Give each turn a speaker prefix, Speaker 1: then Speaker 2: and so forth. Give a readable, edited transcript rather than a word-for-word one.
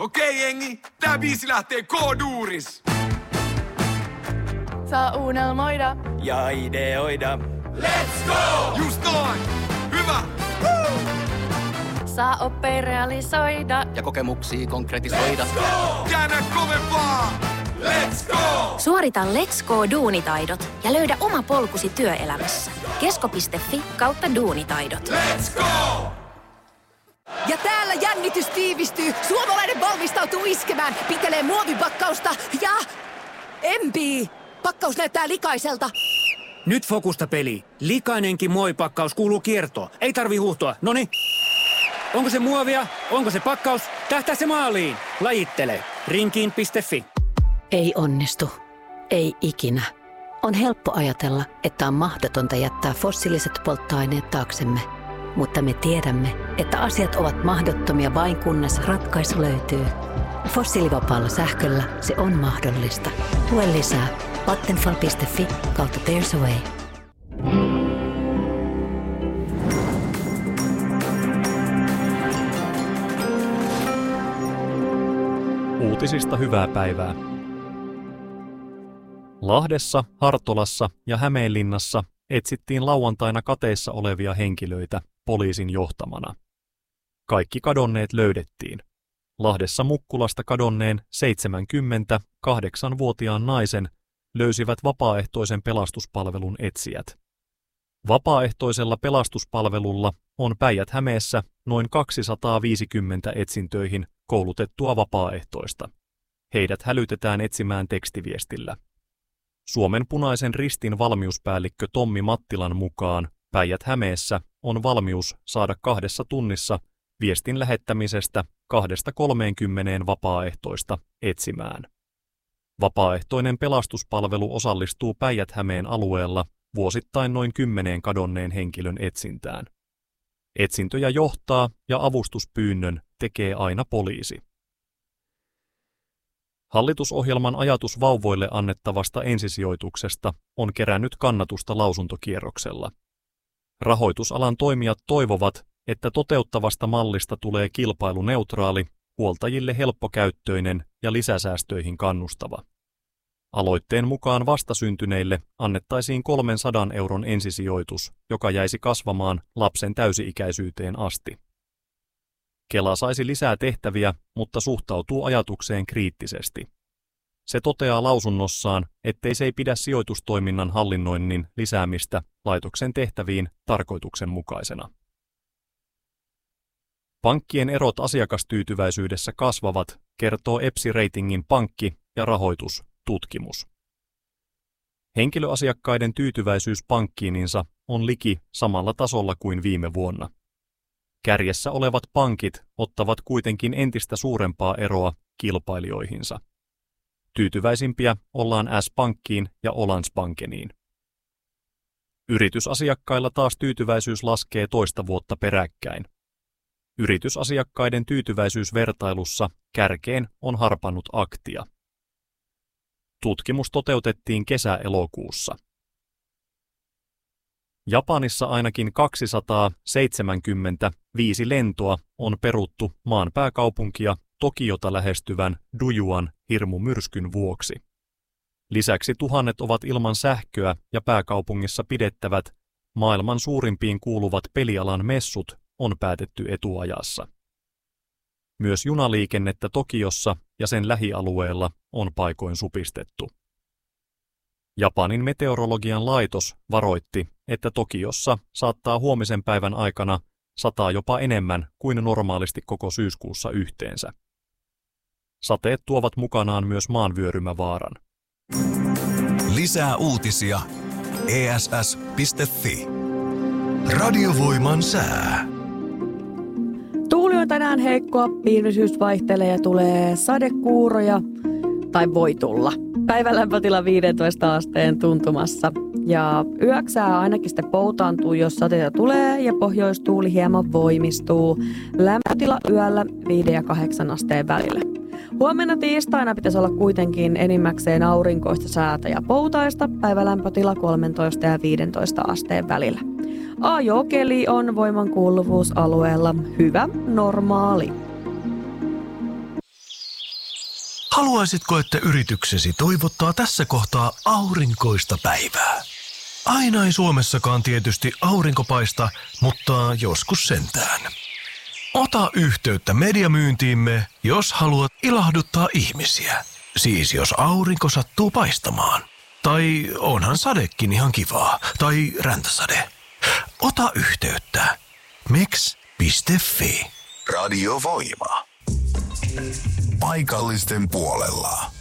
Speaker 1: Okei, jengi, tää biisi lähtee K-duuris.
Speaker 2: Saa unelmoida
Speaker 3: ja ideoida.
Speaker 1: Let's go! Just noin! Hyvä! Woo!
Speaker 2: saa oppia realisoida
Speaker 3: ja kokemuksia konkretisoida.
Speaker 1: Let's go! Käännä kovempaa! Let's go!
Speaker 4: Suorita Let's Go-duunitaidot ja löydä oma polkusi työelämässä. kesko.fi/duunitaidot.
Speaker 1: Let's go!
Speaker 5: Ja täällä jännitys tiivistyy. Suomalainen valmistautuu iskemään. Pitelee muovipakkausta ja empii. Pakkaus näyttää likaiselta.
Speaker 6: Nyt fokusta peli. Likainenkin muovipakkaus kuuluu kiertoon. Ei tarvi huuhtoa. Noniin. Onko se muovia? Onko se pakkaus? Tähtää se maaliin. Lajittele. Rinkiin.fi.
Speaker 7: Ei onnistu. Ei ikinä. On helppo ajatella, että on mahdotonta jättää fossiiliset polttoaineet taaksemme. Mutta me tiedämme, että asiat ovat mahdottomia vain kunnes ratkaisu löytyy. Fossiilivapaalla sähköllä se on mahdollista. Lue lisää vattenfall.fi/There's a way.
Speaker 8: Uutisista hyvää päivää. Lahdessa, Hartolassa ja Hämeenlinnassa etsittiin lauantaina kateissa olevia henkilöitä poliisin johtamana. Kaikki kadonneet löydettiin. Lahdessa Mukkulasta kadonneen 78-vuotiaan naisen löysivät vapaaehtoisen pelastuspalvelun etsijät. Vapaaehtoisella pelastuspalvelulla on Päijät-Hämeessä noin 250 etsintöihin koulutettua vapaaehtoista. Heidät hälytetään etsimään tekstiviestillä. Suomen Punaisen Ristin valmiuspäällikkö Tommi Mattilan mukaan Päijät-Hämeessä on valmius saada 2 tunnissa viestin lähettämisestä 2-30 vapaaehtoista etsimään. Vapaaehtoinen pelastuspalvelu osallistuu Päijät-Hämeen alueella vuosittain noin 10 kadonneen henkilön etsintään. Etsintöjä johtaa ja avustuspyynnön tekee aina poliisi. Hallitusohjelman ajatus vauvoille annettavasta ensisijoituksesta on kerännyt kannatusta lausuntokierroksella. Rahoitusalan toimijat toivovat, että toteuttavasta mallista tulee kilpailuneutraali, huoltajille helppokäyttöinen ja lisäsäästöihin kannustava. Aloitteen mukaan vastasyntyneille annettaisiin 300 euron ensisijoitus, joka jäisi kasvamaan lapsen täysi-ikäisyyteen asti. Kela saisi lisää tehtäviä, mutta suhtautuu ajatukseen kriittisesti. Se toteaa lausunnossaan, ettei se ei pidä sijoitustoiminnan hallinnoinnin lisäämistä laitoksen tehtäviin tarkoituksenmukaisena. Pankkien erot asiakastyytyväisyydessä kasvavat, kertoo EPSI-reitingin pankki- ja rahoitustutkimus. Henkilöasiakkaiden tyytyväisyys pankkiininsa on liki samalla tasolla kuin viime vuonna. Kärjessä olevat pankit ottavat kuitenkin entistä suurempaa eroa kilpailijoihinsa. Tyytyväisimpiä ollaan S-pankkiin ja Ålandsbankeniin. Yritysasiakkailla taas tyytyväisyys laskee toista vuotta peräkkäin. Yritysasiakkaiden tyytyväisyysvertailussa kärkeen on harpannut Aktia. Tutkimus toteutettiin kesä-elokuussa. Japanissa ainakin 275 lentoa on peruttu maan pääkaupunkia Tokiota lähestyvän Dujuan hirmumyrskyn vuoksi. Lisäksi tuhannet ovat ilman sähköä ja pääkaupungissa pidettävät maailman suurimpiin kuuluvat pelialan messut on päätetty etuajassa. Myös junaliikennettä Tokiossa ja sen lähialueella on paikoin supistettu. Japanin meteorologian laitos varoitti, että Tokiossa saattaa huomisen päivän aikana sataa jopa enemmän kuin normaalisti koko syyskuussa yhteensä. Sateet tuovat mukanaan myös maanvyörymävaaran.
Speaker 9: Lisää uutisia ess.fi. Radiovoiman sää.
Speaker 10: Tuuli on tänään heikkoa, pilvisyys vaihtelee ja tulee sadekuuroja, tai voi tulla. Päivän lämpötila 15 asteen tuntumassa. Ja yöksää ainakin sitten poutaantuu, jos sateita tulee ja pohjoistuuli hieman voimistuu. Lämpötila yöllä 5 ja 8 asteen välillä. Huomenna tiistaina pitäisi olla kuitenkin enimmäkseen aurinkoista säätä ja poutaista. Päivälämpötila 13 ja 15 asteen välillä. Ajokeli on voimankuuluvuusalueella hyvä normaali.
Speaker 9: Haluaisitko, että yrityksesi toivottaa tässä kohtaa aurinkoista päivää? Aina ei Suomessakaan tietysti aurinko paista, mutta joskus sentään. Ota yhteyttä mediamyyntiimme, jos haluat ilahduttaa ihmisiä. Siis jos aurinko sattuu paistamaan. Tai onhan sadekin ihan kivaa. Tai räntäsade. Ota yhteyttä. Meks.fi.
Speaker 11: Radio Voima. Paikallisten puolella.